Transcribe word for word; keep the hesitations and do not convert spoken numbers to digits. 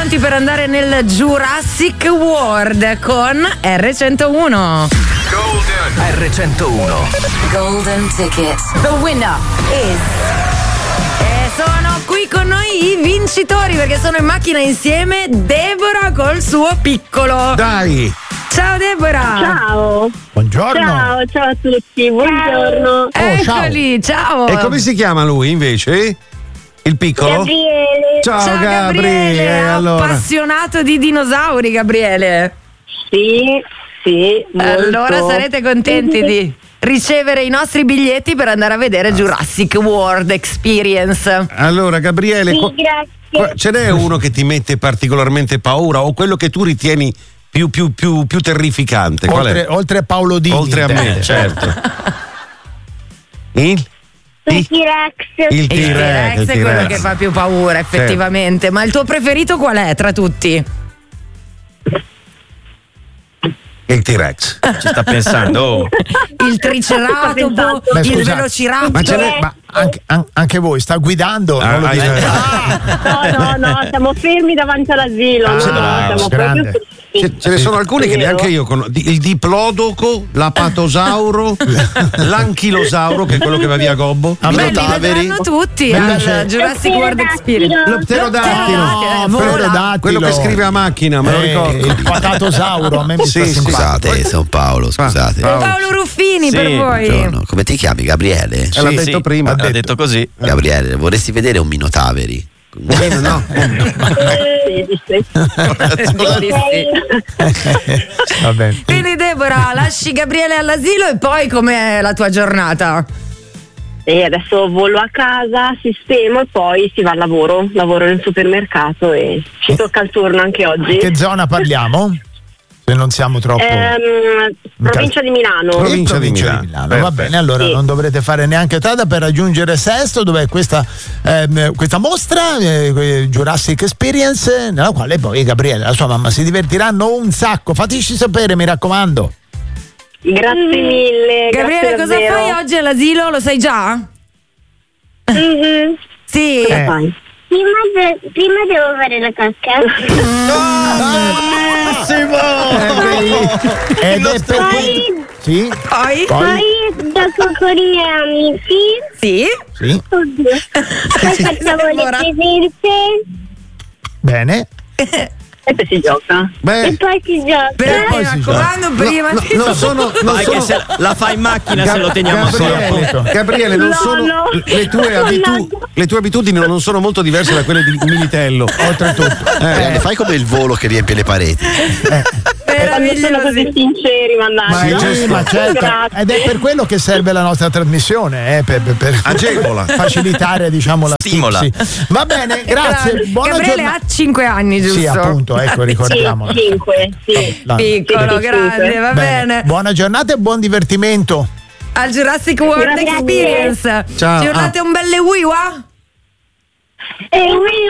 pronti per andare nel Jurassic World con erre centouno. Golden erre centouno. Golden ticket. The winner is... E sono qui con noi i vincitori perché sono in macchina insieme Deborah col suo piccolo. Dai! Ciao Deborah! Ciao! Buongiorno! Ciao, ciao a tutti, buongiorno! Oh, Eccoli, ciao! E come si chiama lui invece? Il piccolo? Gabriele! Ciao, Ciao Gabri! Gabriele, eh, allora. appassionato di dinosauri, Gabriele. Sì, sì, molto. Allora sarete contenti di ricevere i nostri biglietti per andare a vedere Jurassic World Experience. Allora, Gabriele, Sì, qu- grazie. qu- ce n'è uno che ti mette particolarmente paura o quello che tu ritieni più, più, più, più terrificante? Qual Oltre, è? oltre a Paolo Dini. Oltre a me, intende. certo. Il? Il T-Rex. Il Il T-Rex, T-Rex il è quello T-Rex. che fa più paura, effettivamente. Ma il tuo preferito qual è tra tutti? Il T-Rex. Ci sta pensando. Il triceratopo, Beh, il scusate, velociraptor. Ma ce n'è- Ma anche, an- anche voi sta guidando? Ah, non lo hai- dite? No, no, no, siamo fermi davanti all'asilo. Ah, no, siamo grande. proprio Ce, ce ne sono alcuni che Vero. neanche io conosco. Il diplodoco, l'apatosauro, l'anchilosauro, che è quello che va via Gobbo. A me Beh, li Taveri. vedranno tutti Mi al piace- Jurassic World Experience. Lo pterodattilo. No, No, vola. pterodattilo. Quello che scrive a macchina, me lo Eh, ricordo. il patatosauro, a me mi sta Sì, simpatico. Scusate, sono Paolo, scusate. Ah, Paolo Ruffini Sì, per voi. Buongiorno. Come ti chiami? Eh, Gabriele? l'ha Sì, detto sì, prima. Ha detto così. Gabriele, vorresti vedere un Minotaveri? Eh, no. Sì, sì, sì. Va bene. Quindi Deborah, lasci Gabriele all'asilo e poi com'è la tua giornata? E adesso volo a casa, sistemo e poi si va al lavoro. Lavoro nel supermercato e ci tocca il turno anche oggi. Che zona parliamo? Se non siamo troppo. Ehm, provincia di Milano. Provincia di Provincia Milano. Va Perfetto. bene, allora Sì. non dovrete fare neanche strada per raggiungere Sesto, dove è questa, ehm, questa mostra, eh, Jurassic Experience, nella quale poi Gabriele e la sua mamma si divertiranno un sacco. Fateci sapere, mi raccomando. Grazie mille. Gabriele, grazie cosa davvero. fai oggi all'asilo? Lo sai già? Mhm. Sì. Eh. Fai. Prima, de- prima devo fare la cacca. Ed è per questo. Sì? Poi? Poi? Poi gioco con i miei amici. Sì. Sì. Oddio. Poi facciamo le Ora. presenze Bene. E poi si gioca. e Beh, poi si gioca. Però mi poi si raccomando, prima no, di non sono, non Vai sono che se la fa in macchina se lo teniamo Gabriele, solo. Gabriele, non No, sono no. le tue, abitu- le tue abitudini non sono molto diverse da quelle di Militello. Oltretutto. Eh, fai come il volo che riempie le pareti. Quando sono così meravigliosi. sinceri, Ma, mannaggia. sì, ma certo. Grazie. Ed è per quello che serve la nostra trasmissione, eh, per, per- per Agevola. facilitare, diciamo, la Stimola. stipsi. Va bene, grazie. Buona Gabriele giornata. ha cinque anni, giusto? Sì, appunto, ecco, ricordiamolo. Sì, cinque, sì. La- Piccolo, Sì, grande, va bene. Buona giornata e buon divertimento. Al Jurassic World Grazie. Experience. Ciao. Ci urlate un belle wiwa? E ui